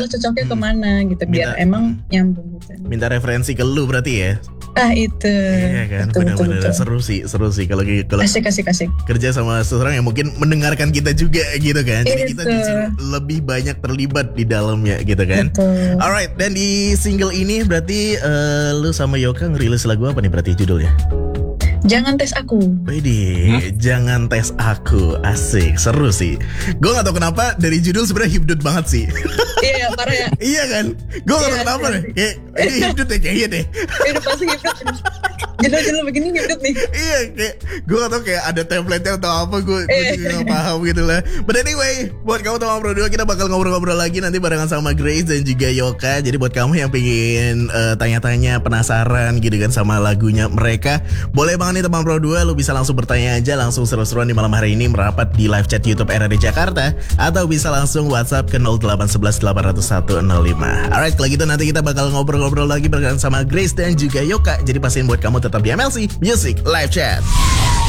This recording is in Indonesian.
lo cocoknya kemana gitu biar emang nyambung gitu. Minta referensi ke lu berarti ya. Itu. Iya kan, benar-benar seru sih kalau asik. Kerja sama seseorang yang mungkin mendengarkan kita juga gitu kan. Jadi kita justru lebih banyak terlibat di dalamnya gitu kan. Betul. Alright, dan di single ini berarti lu sama Yoka ngerilis lagu apa nih berarti judulnya? Jangan tes aku. Widih, jangan tes aku. Asik, seru sih. Gue gak tau kenapa dari judul sebenarnya hibdut banget sih. Iya, parah ya. Iya kan? Gue gak tau kenapa deh. Kayak ini hibdut deh kayaknya deh. Udah pasti hibdut. Judul begini hibdut nih. Iya, kayak gue gak tau kayak ada template-nya atau apa. Gue juga gak paham gitu lah. But anyway, buat kamu teman Pro 2 kita bakal ngobrol-ngobrol lagi nanti barengan sama Grace dan juga Yoka. Jadi buat kamu yang pengen tanya-tanya, penasaran gitu kan sama lagunya mereka, boleh banget nih teman Pro 2, lu bisa langsung bertanya aja, langsung seru-seruan di malam hari ini merapat di live chat YouTube RRI Jakarta, atau bisa langsung WhatsApp ke 0811 801 05. Alright, kalau gitu nanti kita bakal ngobrol-ngobrol lagi barengan sama Grace dan juga Yoka. Jadi pastiin buat kamu tetap di MLC Music Live Chat.